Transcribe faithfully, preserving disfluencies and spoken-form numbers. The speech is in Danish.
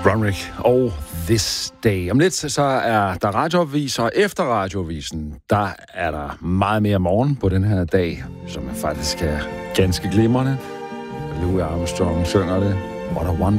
Runrick og This Day. Om lidt så er der radioavis, og efter radioavisen, der er der meget mere morgen på den her dag, som faktisk er ganske glimrende. Louis Armstrong synger det. What a wonder